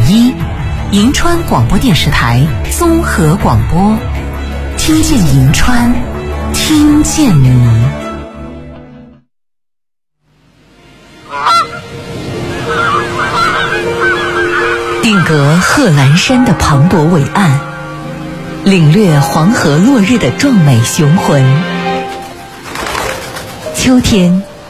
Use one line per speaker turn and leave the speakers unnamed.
1，银川广播电视台综合广播，听见银川，听见你。定格贺兰山的磅礴伟岸，领略黄河落日的壮美雄浑。秋天